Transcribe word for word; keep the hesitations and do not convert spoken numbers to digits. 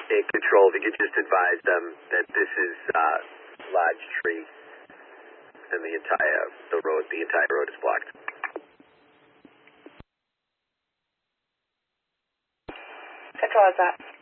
in control, if you could just advise them that this is uh, large tree and the entire the road the entire road is blocked. Control is that.